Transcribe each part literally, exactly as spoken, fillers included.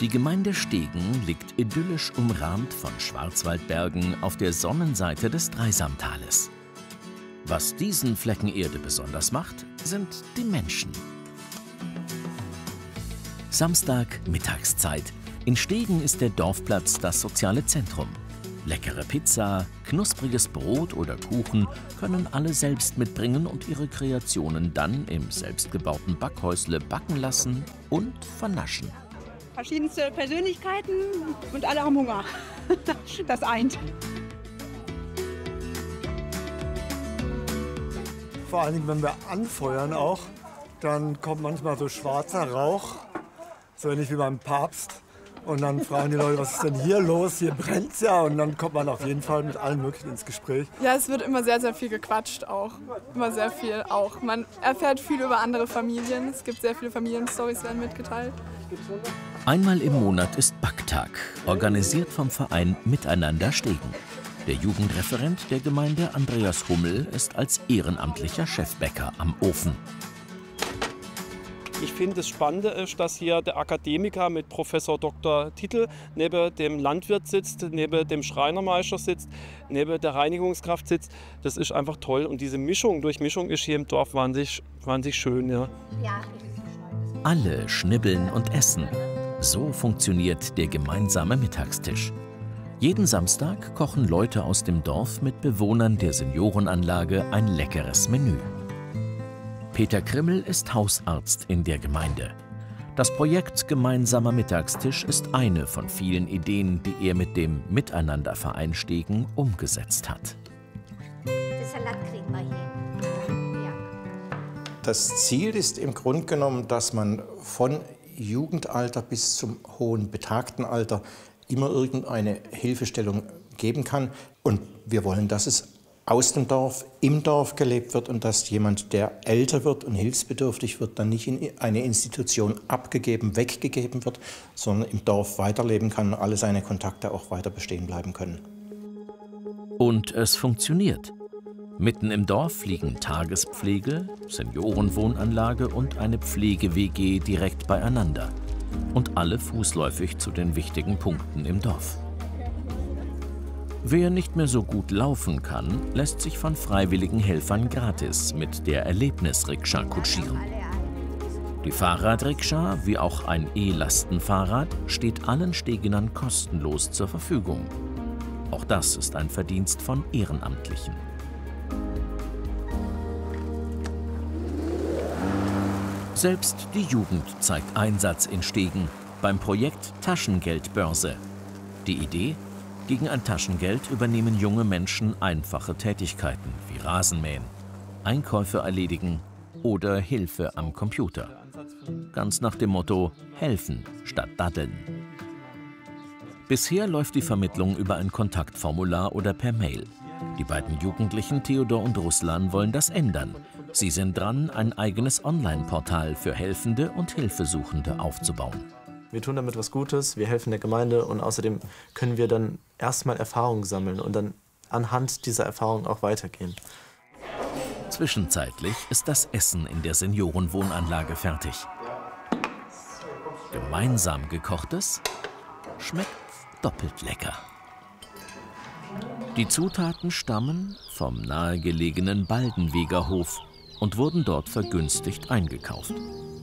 Die Gemeinde Stegen liegt idyllisch umrahmt von Schwarzwaldbergen auf der Sonnenseite des Dreisamtales. Was diesen Flecken Erde besonders macht, sind die Menschen. Samstag, Mittagszeit. In Stegen ist der Dorfplatz das soziale Zentrum. Leckere Pizza, knuspriges Brot oder Kuchen können alle selbst mitbringen und ihre Kreationen dann im selbstgebauten Backhäusle backen lassen und vernaschen. Verschiedenste Persönlichkeiten und alle haben Hunger. Das eint. Vor allen Dingen, wenn wir anfeuern auch, dann kommt manchmal so schwarzer Rauch, so ähnlich wie beim Papst. Und dann fragen die Leute, was ist denn hier los? Hier brennt's ja. Und dann kommt man auf jeden Fall mit allen möglichen ins Gespräch. Ja, es wird immer sehr, sehr viel gequatscht auch. Immer sehr viel auch. Man erfährt viel über andere Familien. Es gibt sehr viele Familienstories, werden mitgeteilt. Einmal im Monat ist Backtag, organisiert vom Verein Miteinander Stegen. Der Jugendreferent der Gemeinde, Andreas Hummel, ist als ehrenamtlicher Chefbäcker am Ofen. Ich finde, das Spannende ist, dass hier der Akademiker mit Professor Doktor Titel neben dem Landwirt sitzt, neben dem Schreinermeister sitzt, neben der Reinigungskraft sitzt. Das ist einfach toll. Und diese Mischung, Durchmischung ist hier im Dorf wahnsinnig, wahnsinnig schön. Ja. Alle schnibbeln und essen. So funktioniert der gemeinsame Mittagstisch. Jeden Samstag kochen Leute aus dem Dorf mit Bewohnern der Seniorenanlage ein leckeres Menü. Peter Krimmel ist Hausarzt in der Gemeinde. Das Projekt Gemeinsamer Mittagstisch ist eine von vielen Ideen, die er mit dem Miteinanderverein Stegen umgesetzt hat. Den Salat kriegen wir hin. Ja. Das Ziel ist im Grunde genommen, dass man von Jugendalter bis zum hohen Betagtenalter immer irgendeine Hilfestellung geben kann. Und wir wollen, dass es aus dem Dorf, im Dorf gelebt wird und dass jemand, der älter wird und hilfsbedürftig wird, dann nicht in eine Institution abgegeben, weggegeben wird, sondern im Dorf weiterleben kann und alle seine Kontakte auch weiter bestehen bleiben können. Und es funktioniert. Mitten im Dorf liegen Tagespflege, Seniorenwohnanlage und eine Pflege-W G direkt beieinander. Und alle fußläufig zu den wichtigen Punkten im Dorf. Wer nicht mehr so gut laufen kann, lässt sich von freiwilligen Helfern gratis mit der Erlebnis-Rikscha kutschieren. Die Fahrrad-Rikscha, wie auch ein E-Lastenfahrrad, steht allen Stegenern kostenlos zur Verfügung. Auch das ist ein Verdienst von Ehrenamtlichen. Selbst die Jugend zeigt Einsatz in Stegen beim Projekt Taschengeldbörse. Die Idee? Gegen ein Taschengeld übernehmen junge Menschen einfache Tätigkeiten wie Rasenmähen, Einkäufe erledigen oder Hilfe am Computer. Ganz nach dem Motto helfen statt daddeln. Bisher läuft die Vermittlung über ein Kontaktformular oder per Mail. Die beiden Jugendlichen Theodor und Ruslan wollen das ändern. Sie sind dran, ein eigenes Online-Portal für Helfende und Hilfesuchende aufzubauen. Wir tun damit was Gutes, wir helfen der Gemeinde und außerdem können wir dann erstmal Erfahrungen sammeln und dann anhand dieser Erfahrungen auch weitergehen. Zwischenzeitlich ist das Essen in der Seniorenwohnanlage fertig. Gemeinsam gekochtes schmeckt doppelt lecker. Die Zutaten stammen vom nahegelegenen Baldenweger Hof und wurden dort vergünstigt eingekauft.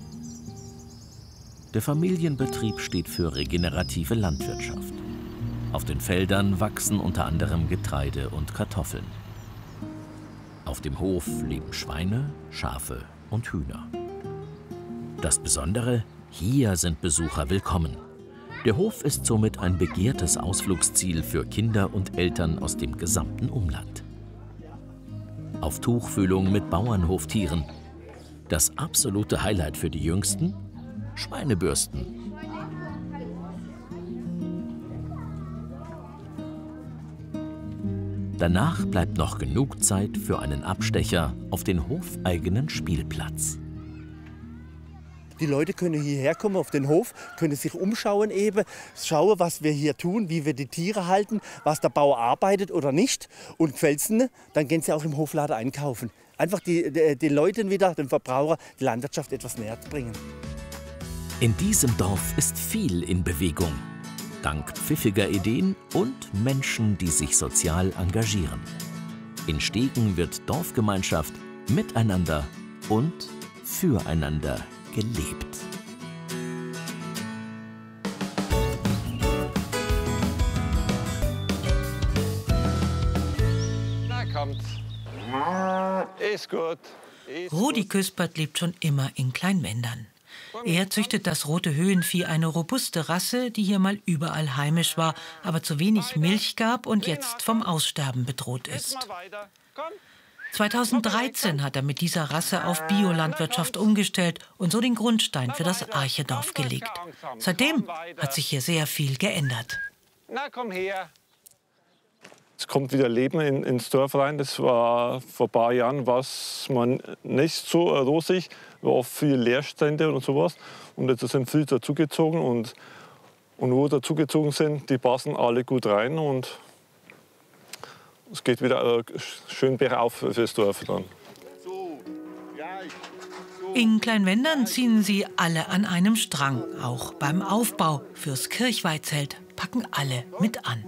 Der Familienbetrieb steht für regenerative Landwirtschaft. Auf den Feldern wachsen unter anderem Getreide und Kartoffeln. Auf dem Hof leben Schweine, Schafe und Hühner. Das Besondere: hier sind Besucher willkommen. Der Hof ist somit ein begehrtes Ausflugsziel für Kinder und Eltern aus dem gesamten Umland. Auf Tuchfühlung mit Bauernhoftieren. Das absolute Highlight für die Jüngsten: Schweinebürsten. Danach bleibt noch genug Zeit für einen Abstecher auf den hofeigenen Spielplatz. Die Leute können hierher kommen auf den Hof, können sich umschauen eben, schauen, was wir hier tun, wie wir die Tiere halten, was der Bauer arbeitet oder nicht. Und gefällt's ihnen, dann gehen sie auch im Hofladen einkaufen. Einfach die, die, den Leuten wieder, den Verbraucher, die Landwirtschaft etwas näher zu bringen. In diesem Dorf ist viel in Bewegung. Dank pfiffiger Ideen und Menschen, die sich sozial engagieren. In Stegen wird Dorfgemeinschaft miteinander und füreinander gelebt. Na, kommt. Ist gut. Ist Rudi Küspert lebt schon immer in Kleinwendern. Er züchtet das rote Höhenvieh, eine robuste Rasse, die hier mal überall heimisch war, aber zu wenig Milch gab und jetzt vom Aussterben bedroht ist. zweitausenddreizehn hat er mit dieser Rasse auf Biolandwirtschaft umgestellt und so den Grundstein für das Archedorf gelegt. Seitdem hat sich hier sehr viel geändert. Na, komm her. Es kommt wieder Leben in, ins Dorf rein. Das war vor ein paar Jahren was man nicht so rosig, war oft viele Leerstände und sowas. Und jetzt sind viele dazugezogen und, und wo dazugezogen sind, die passen alle gut rein und es geht wieder schön bergauf fürs Dorf dann. In Kleinwendern ziehen sie alle an einem Strang. Auch beim Aufbau fürs Kirchweihzelt packen alle mit an.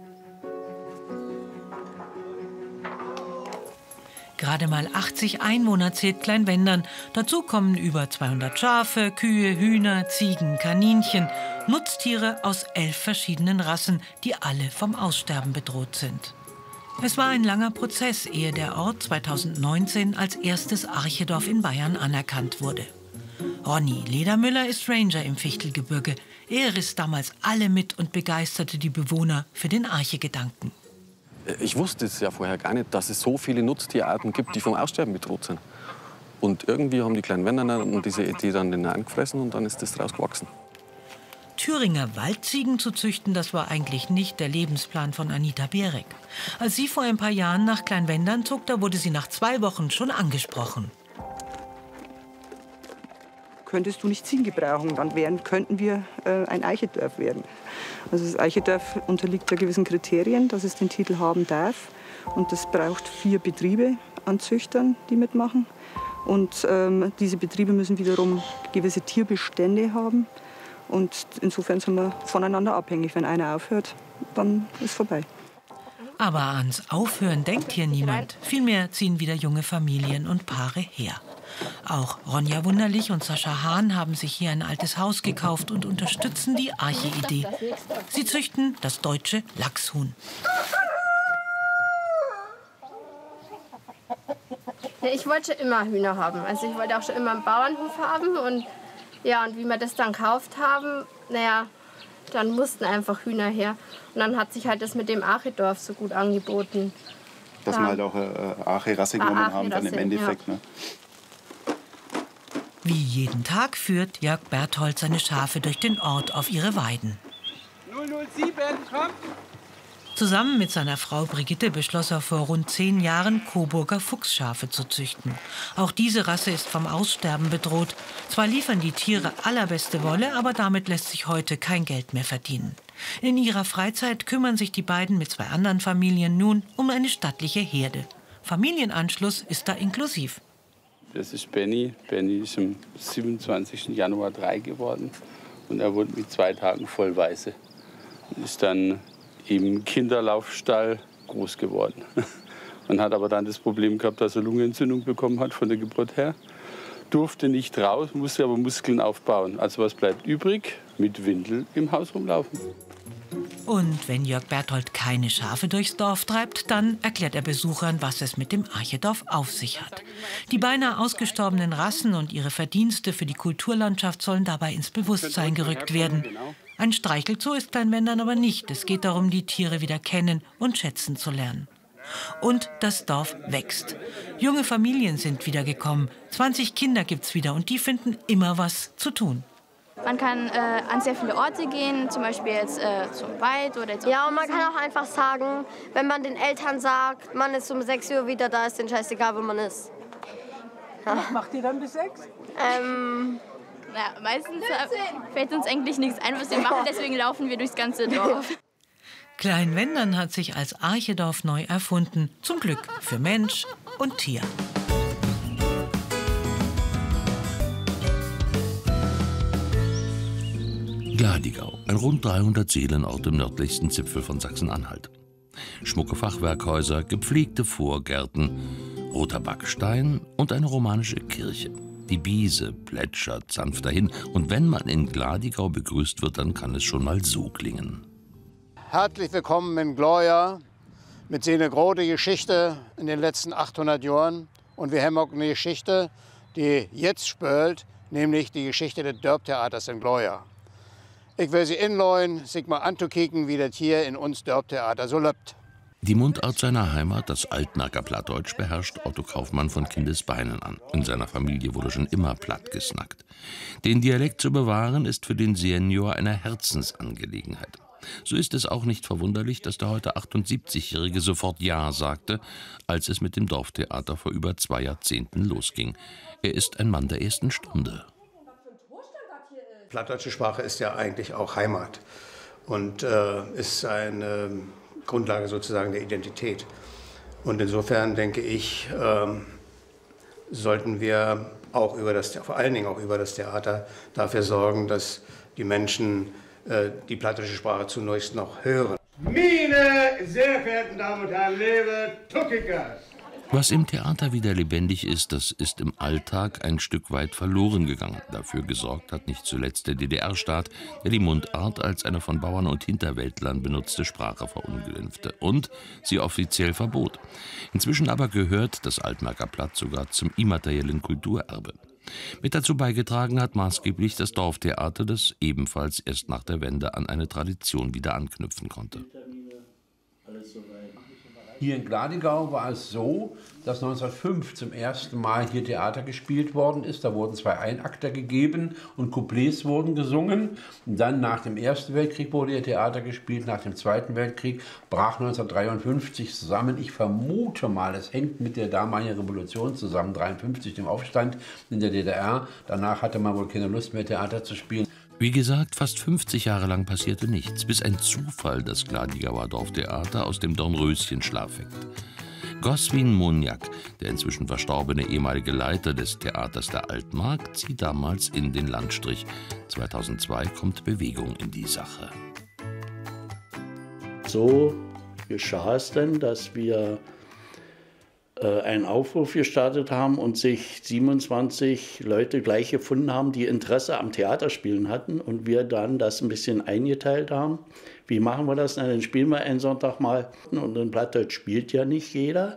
Gerade mal achtzig Einwohner zählt Kleinwendern. Dazu kommen über zweihundert Schafe, Kühe, Hühner, Ziegen, Kaninchen. Nutztiere aus elf verschiedenen Rassen, die alle vom Aussterben bedroht sind. Es war ein langer Prozess, ehe der Ort zweitausendneunzehn als erstes Archedorf in Bayern anerkannt wurde. Ronny Ledermüller ist Ranger im Fichtelgebirge. Er riss damals alle mit und begeisterte die Bewohner für den Archegedanken. Ich wusste es ja vorher gar nicht, dass es so viele Nutztierarten gibt, die vom Aussterben bedroht sind. Und irgendwie haben die Kleinwenderner diese Idee dann hineingefressen und dann ist das daraus gewachsen. Thüringer Waldziegen zu züchten, das war eigentlich nicht der Lebensplan von Anita Bierek. Als sie vor ein paar Jahren nach Kleinwendern zog, da wurde sie nach zwei Wochen schon angesprochen. Könntest du nicht Ziegen gebrauchen, dann wären, könnten wir äh, ein Archedorf werden. Also das Archedorf unterliegt ja gewissen Kriterien, dass es den Titel haben darf. Und das braucht vier Betriebe an Züchtern, die mitmachen. Und ähm, diese Betriebe müssen wiederum gewisse Tierbestände haben. Und insofern sind wir voneinander abhängig. Wenn einer aufhört, dann ist vorbei. Aber ans Aufhören denkt hier niemand. Vielmehr ziehen wieder junge Familien und Paare her. Auch Ronja Wunderlich und Sascha Hahn haben sich hier ein altes Haus gekauft und unterstützen die Arche-Idee. Sie züchten das deutsche Lachshuhn. Ja, ich wollte schon immer Hühner haben. Also ich wollte auch schon immer einen Bauernhof haben. Und, ja, und wie wir das dann gekauft haben, naja, dann mussten einfach Hühner her. Und dann hat sich halt das mit dem Archedorf so gut angeboten. Dass wir halt auch eine Arche-Rasse genommen haben, dann im Endeffekt. Ja. Ne? Wie jeden Tag führt Jörg Berthold seine Schafe durch den Ort auf ihre Weiden. null null sieben, komm! Zusammen mit seiner Frau Brigitte beschloss er vor rund zehn Jahren, Coburger Fuchsschafe zu züchten. Auch diese Rasse ist vom Aussterben bedroht. Zwar liefern die Tiere allerbeste Wolle, aber damit lässt sich heute kein Geld mehr verdienen. In ihrer Freizeit kümmern sich die beiden mit zwei anderen Familien nun um eine stattliche Herde. Familienanschluss ist da inklusiv. Das ist Benny. Benny ist am siebenundzwanzigsten Januar drei geworden. Und er wurde mit zwei Tagen voll Weiße. Und ist dann im Kinderlaufstall groß geworden. Man hat aber dann das Problem gehabt, dass er Lungenentzündung bekommen hat von der Geburt her. Durfte nicht raus, musste aber Muskeln aufbauen. Also was bleibt übrig? Mit Windel im Haus rumlaufen. Und wenn Jörg Berthold keine Schafe durchs Dorf treibt, dann erklärt er Besuchern, was es mit dem Archedorf auf sich hat. Die beinahe ausgestorbenen Rassen und ihre Verdienste für die Kulturlandschaft sollen dabei ins Bewusstsein gerückt werden. Ein Streichelzoo ist Kleinwendern aber nicht. Es geht darum, die Tiere wieder kennen und schätzen zu lernen. Und das Dorf wächst. Junge Familien sind wieder gekommen. zwanzig Kinder gibt's wieder und die finden immer was zu tun. Man kann äh, an sehr viele Orte gehen, zum Beispiel jetzt äh, zum Wald oder zum Ja, und man kann auch einfach sagen, wenn man den Eltern sagt, man ist um sechs Uhr wieder da, ist denen scheißegal, wo man ist. Ja. Was macht ihr dann bis sechs? Ähm, na, meistens äh, fällt uns eigentlich nichts ein, was wir machen, deswegen laufen wir durchs ganze Dorf. Kleinwendern hat sich als Archedorf neu erfunden, zum Glück für Mensch und Tier. Gladigau, ein rund dreihundert Seelenort im nördlichsten Zipfel von Sachsen-Anhalt. Schmucke Fachwerkhäuser, gepflegte Vorgärten, roter Backstein und eine romanische Kirche. Die Biese plätschert sanft dahin und wenn man in Gladigau begrüßt wird, dann kann es schon mal so klingen. Herzlich willkommen in Glorja mit so einer großen Geschichte in den letzten achthundert Jahren. Und wir haben auch eine Geschichte, die jetzt spielt, nämlich die Geschichte des Dörptheaters in Glorja. Ich will Sie inleuen, sich mal anzukicken, wie das hier in uns Dörptheater so lebt. Die Mundart seiner Heimat, das Altmarker Plattdeutsch, beherrscht Otto Kaufmann von Kindesbeinen an. In seiner Familie wurde schon immer platt gesnackt. Den Dialekt zu bewahren, ist für den Senior eine Herzensangelegenheit. So ist es auch nicht verwunderlich, dass der heute achtundsiebzigjährige sofort Ja sagte, als es mit dem Dorftheater vor über zwei Jahrzehnten losging. Er ist ein Mann der ersten Stunde. Plattdeutsche Sprache ist ja eigentlich auch Heimat und äh, ist eine Grundlage sozusagen der Identität. Und insofern denke ich, äh, sollten wir auch über das, vor allen Dingen auch über das Theater dafür sorgen, dass die Menschen äh, die plattdeutsche Sprache zunächst noch hören. Meine sehr verehrten Damen und Herren, liebe Tuckikers! Was im Theater wieder lebendig ist, das ist im Alltag ein Stück weit verloren gegangen. Dafür gesorgt hat nicht zuletzt der D D R-Staat, der die Mundart als eine von Bauern und Hinterwäldlern benutzte Sprache verunglimpfte und sie offiziell verbot. Inzwischen aber gehört das Altmarker Platt sogar zum immateriellen Kulturerbe. Mit dazu beigetragen hat maßgeblich das Dorftheater, das ebenfalls erst nach der Wende an eine Tradition wieder anknüpfen konnte. Hier in Gladigau war es so, dass neunzehnhundertfünf zum ersten Mal hier Theater gespielt worden ist. Da wurden zwei Einakter gegeben und Couplets wurden gesungen. Und dann nach dem Ersten Weltkrieg wurde hier Theater gespielt. Nach dem Zweiten Weltkrieg brach neunzehnhundertdreiundfünfzig zusammen. Ich vermute mal, es hängt mit der damaligen Revolution zusammen, neunzehnhundertdreiundfünfzig, dem Aufstand in der D D R. Danach hatte man wohl keine Lust mehr, Theater zu spielen. Wie gesagt, fast fünfzig Jahre lang passierte nichts, bis ein Zufall das Gladigauer Dorftheater aus dem Dornröschenschlaf weckt. Goswin Monjak, der inzwischen verstorbene ehemalige Leiter des Theaters der Altmark, zieht damals in den Landstrich. zweitausendzwei kommt Bewegung in die Sache. So geschah es denn, dass wir einen Aufruf gestartet haben und sich siebenundzwanzig Leute gleich gefunden haben, die Interesse am Theaterspielen hatten und wir dann das ein bisschen eingeteilt haben. Wie machen wir das? Na, dann spielen wir einen Sonntag mal und in Plattdeutsch spielt ja nicht jeder.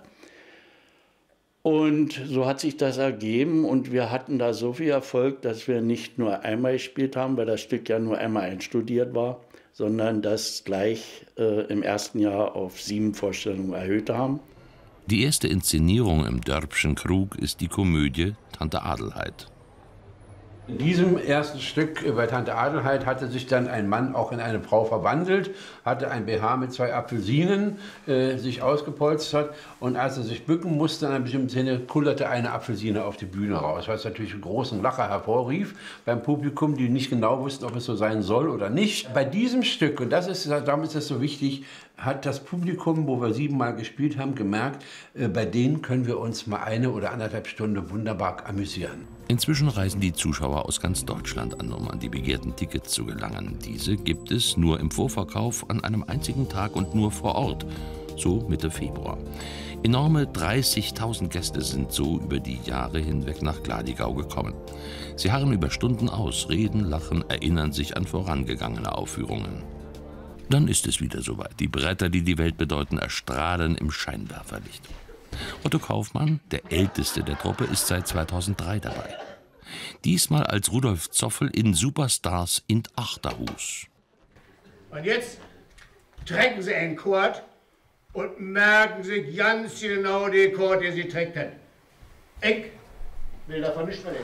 Und so hat sich das ergeben und wir hatten da so viel Erfolg, dass wir nicht nur einmal gespielt haben, weil das Stück ja nur einmal einstudiert war, sondern das gleich äh, im ersten Jahr auf sieben Vorstellungen erhöht haben. Die erste Inszenierung im Dörpschen Krug ist die Komödie Tante Adelheid. In diesem ersten Stück bei Tante Adelheid hatte sich dann ein Mann auch in eine Frau verwandelt, hatte ein B H mit zwei Apfelsinen äh, sich ausgepolstert und als er sich bücken musste in einer bestimmten Szene, kullerte eine Apfelsine auf die Bühne raus, was natürlich einen großen Lacher hervorrief beim Publikum, die nicht genau wussten, ob es so sein soll oder nicht. Bei diesem Stück, und das ist, darum ist es so wichtig, hat das Publikum, wo wir siebenmal gespielt haben, gemerkt, äh, bei denen können wir uns mal eine oder anderthalb Stunden wunderbar amüsieren. Inzwischen reisen die Zuschauer aus ganz Deutschland an, um an die begehrten Tickets zu gelangen. Diese gibt es nur im Vorverkauf an einem einzigen Tag und nur vor Ort, so Mitte Februar. Enorme dreißigtausend Gäste sind so über die Jahre hinweg nach Gladigau gekommen. Sie harren über Stunden aus, reden, lachen, erinnern sich an vorangegangene Aufführungen. Dann ist es wieder soweit. Die Bretter, die die Welt bedeuten, erstrahlen im Scheinwerferlicht. Otto Kaufmann, der älteste der Truppe, ist seit zweitausenddrei dabei. Diesmal als Rudolf Zoffel in Superstars in Achterhus. Und jetzt trinken Sie einen Kurt und merken sich ganz genau die Kurt, die Sie trinken. Ich will davon nicht mehr reden.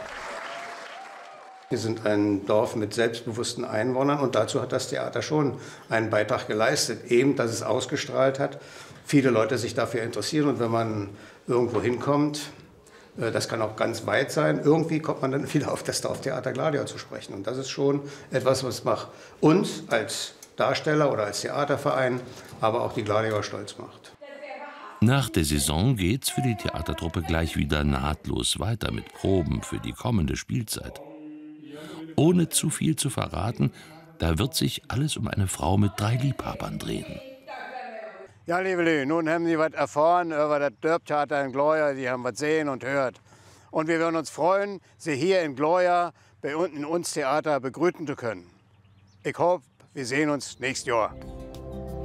Wir sind ein Dorf mit selbstbewussten Einwohnern und dazu hat das Theater schon einen Beitrag geleistet, eben, dass es ausgestrahlt hat, viele Leute sich dafür interessieren und wenn man irgendwo hinkommt, das kann auch ganz weit sein, irgendwie kommt man dann wieder auf das Dorftheater Gladigau zu sprechen und das ist schon etwas, was macht uns als Darsteller oder als Theaterverein, aber auch die Gladigauer stolz macht. Nach der Saison geht's für die Theatertruppe gleich wieder nahtlos weiter mit Proben für die kommende Spielzeit. Ohne zu viel zu verraten, da wird sich alles um eine Frau mit drei Liebhabern drehen. Ja, liebe Lü, nun haben Sie was erfahren über das Dörptheater in Gleuer. Sie haben was sehen und hört. Und wir würden uns freuen, Sie hier in Gleuer bei uns in uns Theater begrüßen zu können. Ich hoffe, wir sehen uns nächstes Jahr.